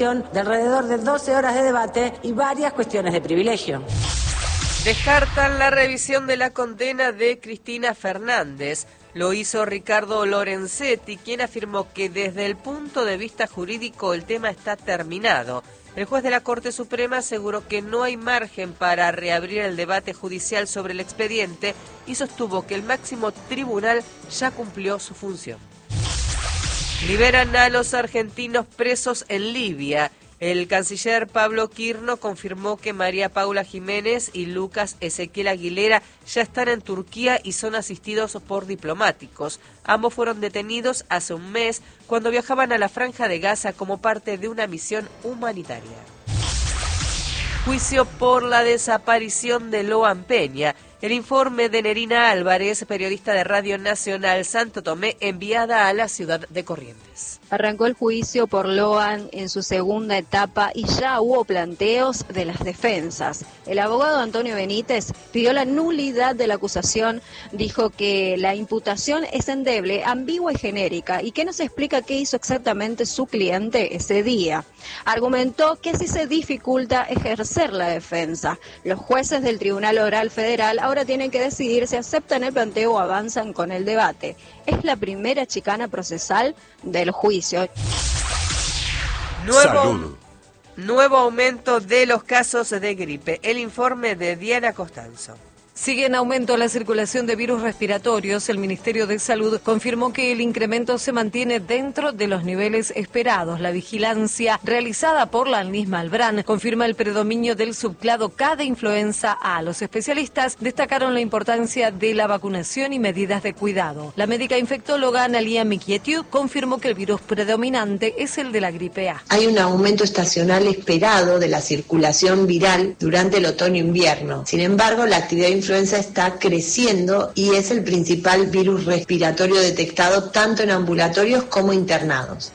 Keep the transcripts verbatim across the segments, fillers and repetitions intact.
de alrededor de doce horas de debate y varias cuestiones de privilegio. Descartan la revisión de la condena de Cristina Fernández. Lo hizo Ricardo Lorenzetti, quien afirmó que desde el punto de vista jurídico el tema está terminado. El juez de la Corte Suprema aseguró que no hay margen para reabrir el debate judicial sobre el expediente y sostuvo que el máximo tribunal ya cumplió su función. Liberan a los argentinos presos en Libia. El canciller Pablo Quirno confirmó que María Paula Jiménez y Lucas Ezequiel Aguilera ya están en Turquía y son asistidos por diplomáticos. Ambos fueron detenidos hace un mes cuando viajaban a la Franja de Gaza como parte de una misión humanitaria. Juicio por la desaparición de Loan Peña. El informe de Nerina Álvarez, periodista de Radio Nacional Santo Tomé, enviada a la ciudad de Corrientes. Arrancó el juicio por Loan en su segunda etapa y ya hubo planteos de las defensas. El abogado Antonio Benítez pidió la nulidad de la acusación, dijo que la imputación es endeble, ambigua y genérica y que no se explica qué hizo exactamente su cliente ese día. Argumentó que así se dificulta ejercer la defensa. Los jueces del Tribunal Oral Federal ahora tienen que decidir si aceptan el planteo o avanzan con el debate. Es la primera chicana procesal del juicio. Nuevo, nuevo aumento de los casos de gripe. El informe de Diana Costanzo. Sigue en aumento la circulación de virus respiratorios. El Ministerio de Salud confirmó que el incremento se mantiene dentro de los niveles esperados. La vigilancia realizada por la ANLIS Malbrán confirma el predominio del subclado K de influenza A. Los especialistas destacaron la importancia de la vacunación y medidas de cuidado. La médica infectóloga Analia Miquietiu confirmó que el virus predominante es el de la gripe A. Hay un aumento estacional esperado de la circulación viral durante el otoño-invierno. Sin embargo, la actividad influenza está creciendo y es el principal virus respiratorio detectado tanto en ambulatorios como internados.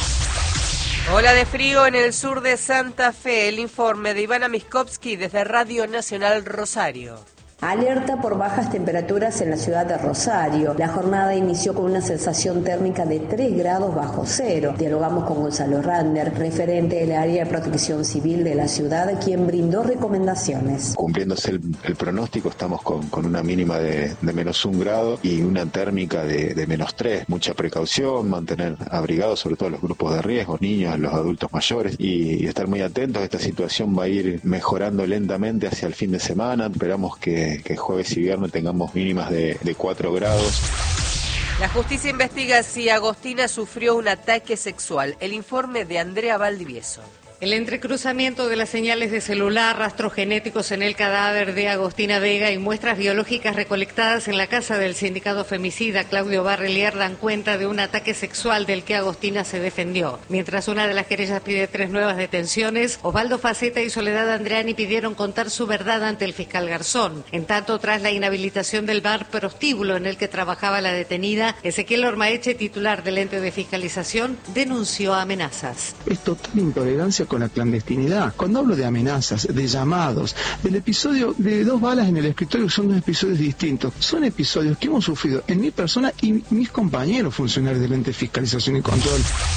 Ola de frío en el sur de Santa Fe. El informe de Ivana Miskovsky desde Radio Nacional Rosario. Alerta por bajas temperaturas en la ciudad de Rosario. La jornada inició con una sensación térmica de tres grados bajo cero. Dialogamos con Gonzalo Rander, referente del área de protección civil de la ciudad, quien brindó recomendaciones. Cumpliéndose el, el pronóstico, estamos con, con una mínima de, de menos un grado y una térmica de, de menos tres. Mucha precaución, mantener abrigados sobre todo los grupos de riesgo, niños, los adultos mayores y, y estar muy atentos. Esta situación va a ir mejorando lentamente hacia el fin de semana. Esperamos que que jueves y viernes tengamos mínimas de, de cuatro grados. La justicia investiga si Agostina sufrió un ataque sexual. El informe de Andrea Valdivieso. El entrecruzamiento de las señales de celular, rastros genéticos en el cadáver de Agostina Vega y muestras biológicas recolectadas en la casa del sindicado femicida Claudio Barrelier dan cuenta de un ataque sexual del que Agostina se defendió. Mientras una de las querellas pide tres nuevas detenciones, Osvaldo Faceta y Soledad Andreani pidieron contar su verdad ante el fiscal Garzón. En tanto, tras la inhabilitación del bar prostíbulo en el que trabajaba la detenida, Ezequiel Ormaeche, titular del ente de fiscalización, denunció amenazas. Es total intolerancia con la clandestinidad. Cuando hablo de amenazas, de llamados, del episodio de dos balas en el escritorio, son dos episodios distintos. Son episodios que hemos sufrido en mi persona y mis compañeros funcionarios del ente de fiscalización y control.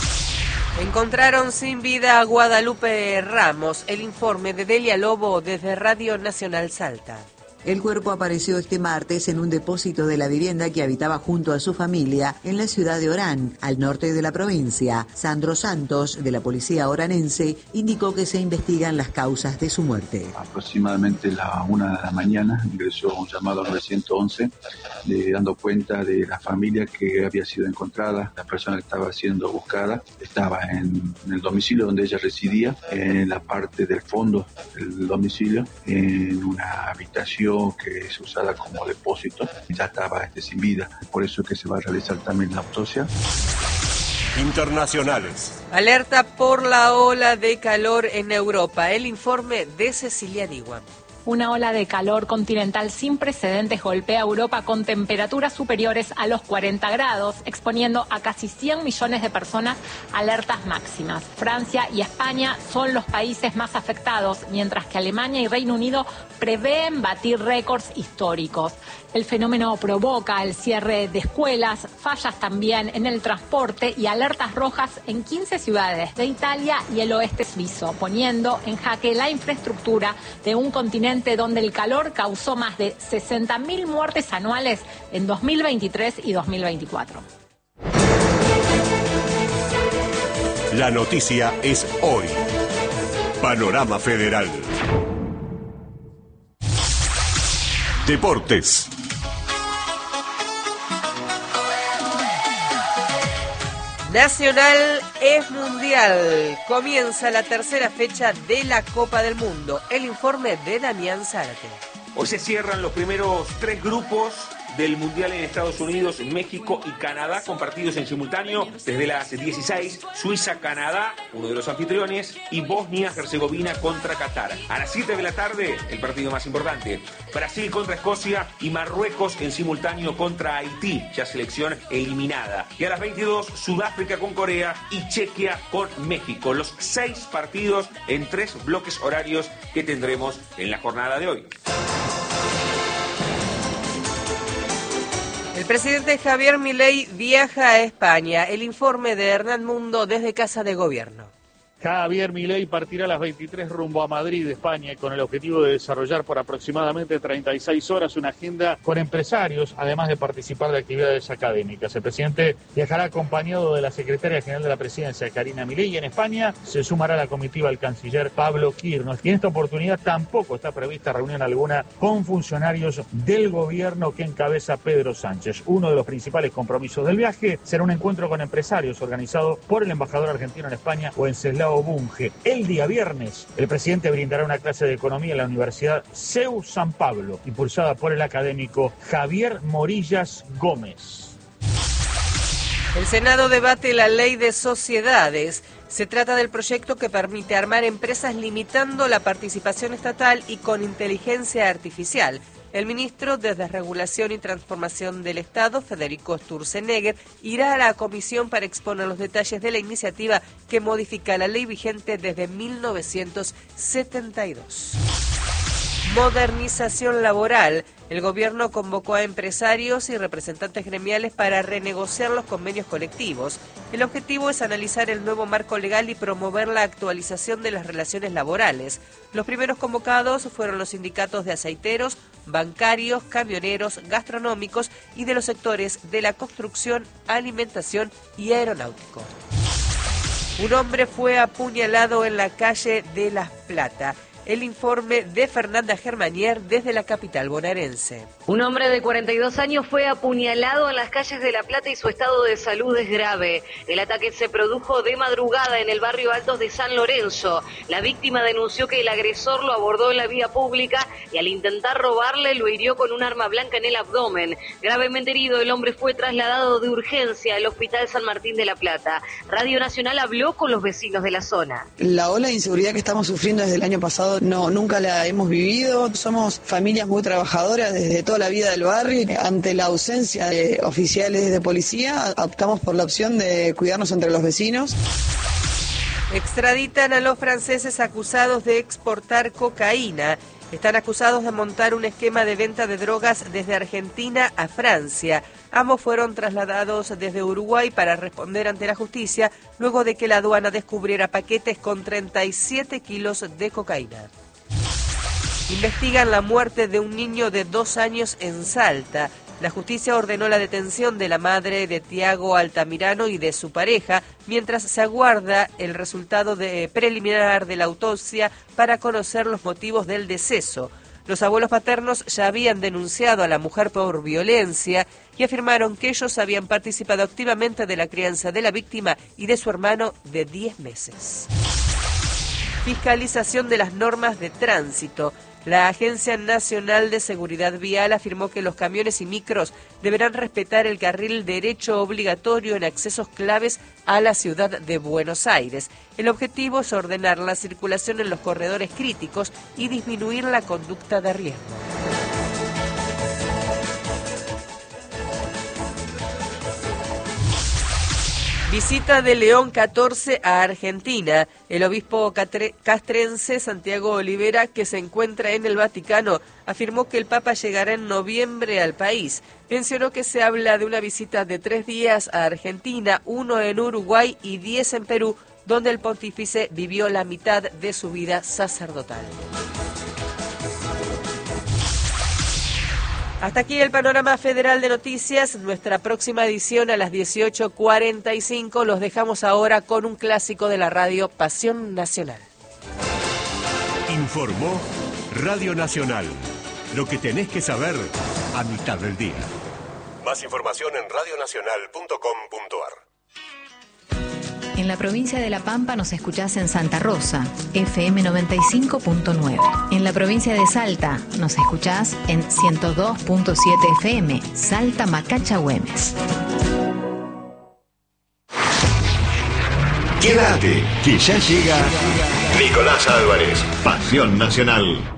Encontraron sin vida a Guadalupe Ramos. El informe de Delia Lobo desde Radio Nacional Salta. El cuerpo apareció este martes en un depósito de la vivienda que habitaba junto a su familia en la ciudad de Orán, al norte de la provincia. Sandro Santos, de la policía oranense, indicó que se investigan las causas de su muerte. Aproximadamente la una de la mañana ingresó un llamado al nueve once, de, dando cuenta de la familia que había sido encontrada. La persona que estaba siendo buscada estaba en, en el domicilio donde ella residía, en la parte del fondo del domicilio, en una habitación que es usada como depósito. Ya estaba este, sin vida, por eso es que se va a realizar también la autopsia. Internacionales. Alerta por la ola de calor en Europa. El informe de Cecilia Diwan. Una ola de calor continental sin precedentes golpea a Europa con temperaturas superiores a los cuarenta grados, exponiendo a casi cien millones de personas a alertas máximas. Francia y España son los países más afectados, mientras que Alemania y Reino Unido prevén batir récords históricos. El fenómeno provoca el cierre de escuelas, fallas también en el transporte y alertas rojas en quince ciudades de Italia y el oeste suizo, poniendo en jaque la infraestructura de un continente donde el calor causó más de sesenta mil muertes anuales en dos mil veintitrés y dos mil veinticuatro. La noticia es hoy. Panorama Federal. Deportes. Nacional es mundial. Comienza la tercera fecha de la Copa del Mundo. El informe de Damián Zárate. Hoy se cierran los primeros tres grupos del Mundial en Estados Unidos, México y Canadá, con partidos en simultáneo desde las dieciséis, Suiza-Canadá, uno de los anfitriones, y Bosnia-Herzegovina contra Qatar. A las siete de la tarde, el partido más importante, Brasil contra Escocia y Marruecos en simultáneo contra Haití, ya selección eliminada. Y a las veintidós, Sudáfrica con Corea y Chequia con México. Los seis partidos en tres bloques horarios que tendremos en la jornada de hoy. El presidente Javier Milei viaja a España. El informe de Hernán Mundo desde Casa de Gobierno. Javier Milei partirá a las veintitrés rumbo a Madrid, España, con el objetivo de desarrollar por aproximadamente treinta y seis horas una agenda con empresarios, además de participar de actividades académicas. El presidente viajará acompañado de la secretaria general de la presidencia, Karina Milei, y en España se sumará a la comitiva el canciller Pablo Quirnos. Y en esta oportunidad tampoco está prevista reunión alguna con funcionarios del gobierno que encabeza Pedro Sánchez. Uno de los principales compromisos del viaje será un encuentro con empresarios organizado por el embajador argentino en España, Wenceslao Bunge. El día viernes, el presidente brindará una clase de economía en la Universidad C E U San Pablo, impulsada por el académico Javier Morillas Gómez. El Senado debate la ley de sociedades. Se trata del proyecto que permite armar empresas limitando la participación estatal y con inteligencia artificial. El ministro de Desregulación y Transformación del Estado, Federico Sturzenegger, irá a la comisión para exponer los detalles de la iniciativa que modifica la ley vigente desde mil novecientos setenta y dos. Modernización laboral. El gobierno convocó a empresarios y representantes gremiales para renegociar los convenios colectivos. El objetivo es analizar el nuevo marco legal y promover la actualización de las relaciones laborales. Los primeros convocados fueron los sindicatos de aceiteros, bancarios, camioneros, gastronómicos y de los sectores de la construcción, alimentación y aeronáutico. Un hombre fue apuñalado en la calle de Las Plata. El informe de Fernanda Germanier desde la capital bonaerense. Un hombre de cuarenta y dos años fue apuñalado en las calles de La Plata y su estado de salud es grave. El ataque se produjo de madrugada en el barrio Altos de San Lorenzo. La víctima denunció que el agresor lo abordó en la vía pública y al intentar robarle lo hirió con un arma blanca en el abdomen. Gravemente herido, el hombre fue trasladado de urgencia al Hospital San Martín de La Plata. Radio Nacional habló con los vecinos de la zona. La ola de inseguridad que estamos sufriendo desde el año pasado no, nunca la hemos vivido. Somos familias muy trabajadoras desde toda la vida del barrio. Ante la ausencia de oficiales de policía, optamos por la opción de cuidarnos entre los vecinos. Extraditan a los franceses acusados de exportar cocaína. Están acusados de montar un esquema de venta de drogas desde Argentina a Francia. Ambos fueron trasladados desde Uruguay para responder ante la justicia luego de que la aduana descubriera paquetes con treinta y siete kilos de cocaína. Investigan la muerte de un niño de dos años en Salta. La justicia ordenó la detención de la madre de Tiago Altamirano y de su pareja, mientras se aguarda el resultado de preliminar de la autopsia para conocer los motivos del deceso. Los abuelos paternos ya habían denunciado a la mujer por violencia y afirmaron que ellos habían participado activamente de la crianza de la víctima y de su hermano de diez meses. Fiscalización de las normas de tránsito. La Agencia Nacional de Seguridad Vial afirmó que los camiones y micros deberán respetar el carril derecho obligatorio en accesos claves a la ciudad de Buenos Aires. El objetivo es ordenar la circulación en los corredores críticos y disminuir la conducta de riesgo. Visita de León catorce a Argentina. El obispo castrense Santiago Olivera, que se encuentra en el Vaticano, afirmó que el Papa llegará en noviembre al país. Mencionó que se habla de una visita de tres días a Argentina, uno en Uruguay y diez en Perú, donde el pontífice vivió la mitad de su vida sacerdotal. Hasta aquí el panorama federal de noticias. Nuestra próxima edición a las dieciocho cuarenta y cinco. Los dejamos ahora con un clásico de la radio, Pasión Nacional. Informó Radio Nacional. Lo que tenés que saber a mitad del día. Más información en radio nacional punto com punto ar. En la provincia de La Pampa nos escuchás en Santa Rosa, F M noventa y cinco punto nueve. En la provincia de Salta nos escuchás en ciento dos punto siete F M, Salta Macacha Güemes. Quédate, que ya llega Nicolás Álvarez, Pasión Nacional.